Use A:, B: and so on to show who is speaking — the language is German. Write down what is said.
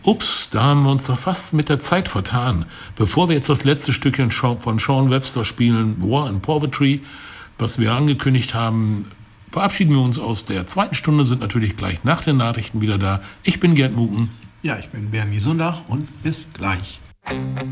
A: Ups, da haben wir uns doch fast mit der Zeit vertan. Bevor wir jetzt das letzte Stückchen von Sean Webster spielen, War and Poverty, was wir angekündigt haben, verabschieden wir uns aus der zweiten Stunde, sind natürlich gleich nach den Nachrichten wieder da. Ich bin Gerd Muken.
B: Ja, ich bin Bernie Sundach und bis gleich.